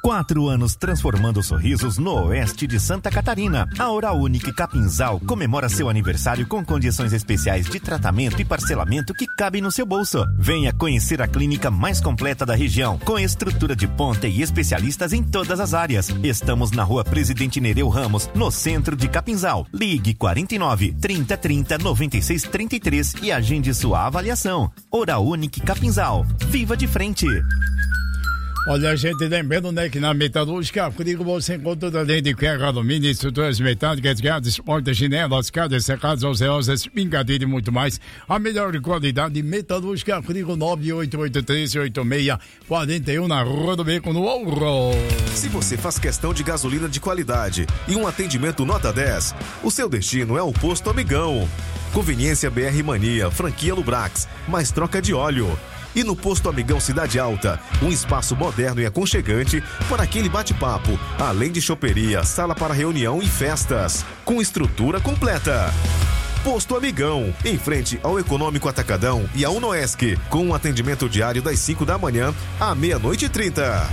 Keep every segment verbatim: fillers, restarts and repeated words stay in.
Quatro anos transformando sorrisos no oeste de Santa Catarina. A Oral Unique Capinzal comemora seu aniversário com condições especiais de tratamento e parcelamento que cabem no seu bolso. Venha conhecer a clínica mais completa da região, com estrutura de ponta e especialistas em todas as áreas. Estamos na Rua Presidente Nereu Ramos, no centro de Capinzal. Ligue quarenta e nove, trinta, trinta, noventa e seis, trinta e três e agende sua avaliação. Oral Unique Capinzal. Viva de frente! Olha, gente, lembrando, né, que na Metalúrgica Frigo você encontra além de ferro, alumínio, estruturas metálicas, grades, portas, janelas, casas, secadas, alceosas, pingadeira e muito mais. A melhor qualidade, Metalúrgica Frigo nove oito oito três oito seis quatro um na Rua do Beco, no Ouro. Se você faz questão de gasolina de qualidade e um atendimento nota dez, o seu destino é o Posto Amigão. Conveniência B R Mania, franquia Lubrax, mais troca de óleo. E no Posto Amigão Cidade Alta, um espaço moderno e aconchegante para aquele bate-papo, além de choperia, sala para reunião e festas, com estrutura completa. Posto Amigão, em frente ao Econômico Atacadão e à Unoesc, com um atendimento diário das cinco da manhã à meia-noite e trinta.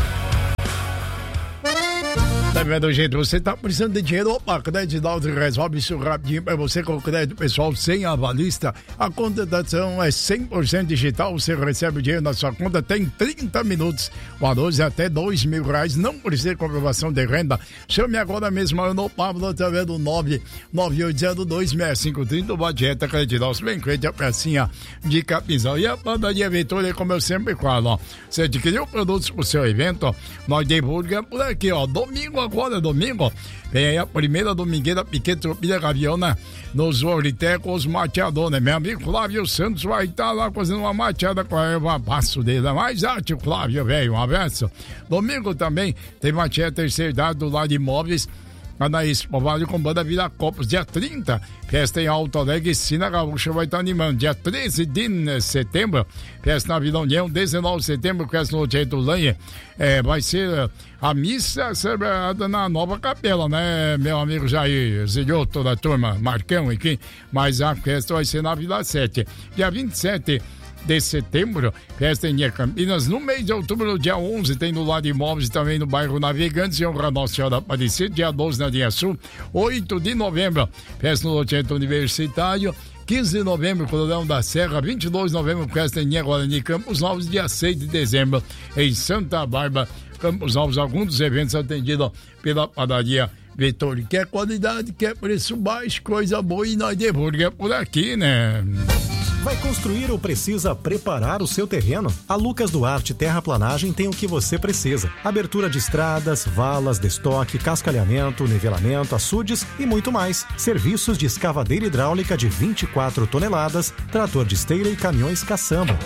Tá vendo, gente? Você tá precisando de dinheiro? Opa, Crédito Alto resolve isso rapidinho pra você com crédito pessoal sem avalista. A contratação é cem por cento digital. Você recebe o dinheiro na sua conta, tem trinta minutos. Valores até dois mil reais. Não precisa de comprovação de renda. Chame agora mesmo no Pablo através do nove nove oito zero dois seis cinco três zero. Budgeta Crédito Alto. Bem crente a pracinha de Capinzal. E a padaria Vitória, como eu sempre falo, ó. Você adquiriu produtos pro seu evento? Nós divulgamos por aqui, ó. Domingo agora, domingo, vem aí a primeira domingueira Piquet Tropilha Gaviona nos Ortecos Mateadores. Meu amigo Flávio Santos vai estar lá fazendo uma mateada com a erva passo dele. Mais arte, Flávio, velho, um abraço. Domingo também tem mateada terceira idade do lado de imóveis. Na Expo Vale com banda Viracopos, dia trinta, festa em Alto Alegre, Sina Gaúcha vai estar animando. Dia treze de setembro, festa na Vila União, dezenove de setembro, festa no Teatro Lanha, é, vai ser a missa celebrada na nova capela, né, meu amigo Jair, Zilhou, toda a turma, Marcão aqui, mas a festa vai ser na Vila sete. Dia vinte e sete de setembro, festa em Campinas. No mês de outubro, dia onze, tem no Lado Imóveis também no bairro Navegantes, em honra a Nossa Senhora Aparecida. Dia doze na linha sul. oito de novembro, festa no Loteamento Universitário. quinze de novembro, Coronel da Serra. vinte e dois de novembro, festa em Guarani, Campos Novos. Dia seis de dezembro, em Santa Bárbara, Campos Novos. Alguns dos eventos atendidos pela padaria Vitória. Quer qualidade, quer preço baixo, coisa boa, e nós divulgamos por aqui, né? Vai construir ou precisa preparar o seu terreno? A Lucas Duarte Terraplanagem tem o que você precisa. Abertura de estradas, valas, destoque, cascalhamento, nivelamento, açudes e muito mais. Serviços de escavadeira hidráulica de vinte e quatro toneladas, trator de esteira e caminhões caçamba.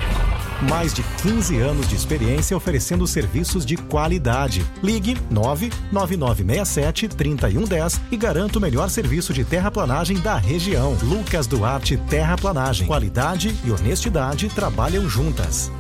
Mais de quinze anos de experiência oferecendo serviços de qualidade. Ligue nove nove nove seis sete, três um um zero e garanta o melhor serviço de terraplanagem da região. Lucas Duarte Terraplanagem. Qualidade e honestidade trabalham juntas.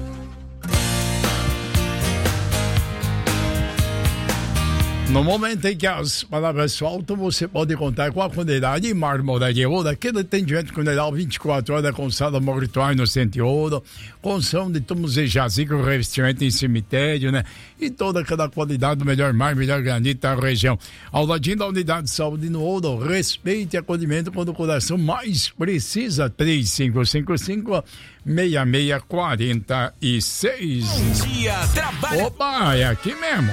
No momento em que as palavras faltam, você pode contar com a quantidade de mármore de ouro, aquele atendimento funeral vinte e quatro horas com sala mortuária no centro de ouro, construção de túmulos e jazigo, revestimento em cemitério, né? E toda aquela qualidade do melhor mar, melhor granito da região. Ao ladinho da unidade de saúde no ouro, respeite e acolhimento quando o coração mais precisa. três cinco cinco cinco, seis seis quatro seis. Bom dia, trabalho. Opa, é aqui mesmo.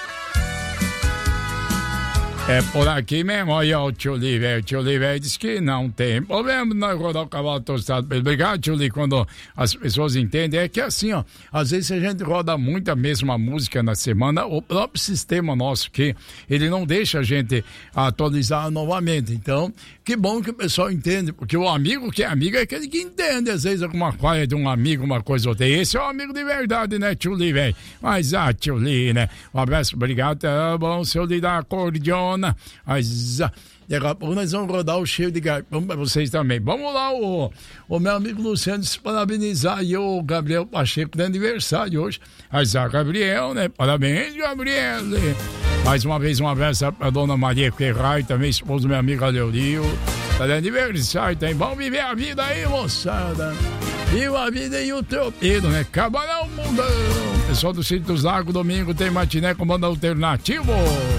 É por aqui mesmo, olha o tio Li, velho. O tio Li, velho, disse que não tem problema nós rodar o cavalo tostado. Obrigado, tio Li, quando as pessoas entendem. É que assim, ó, às vezes a gente roda muito a mesma música na semana, o próprio sistema nosso aqui, ele não deixa a gente atualizar novamente. Então, que bom que o pessoal entende, porque o amigo que é amigo é aquele que entende, às vezes, alguma coisa de um amigo, uma coisa ou outra. Esse é um amigo de verdade, né, tio Li, velho? Mas, ah, tio Li, né? Um abraço, obrigado, tá bom, seu Li da acordeona. Mas, daqui a pouco nós vamos rodar o cheio de garpão para vocês também. Vamos lá, o, o meu amigo Luciano se parabenizar e o Gabriel Pacheco de aniversário hoje. Mas a Gabriel, né? Parabéns, Gabriel. Mais uma vez, um abraço para a dona Maria Ferrari, também esposa do meu amigo Aleorio. Tá de aniversário, tem bom viver a vida aí, moçada. Viva a vida e o tropeiro, né? Cabarão mundão. Pessoal do Sítio dos Lagos, domingo tem matiné com banda alternativo.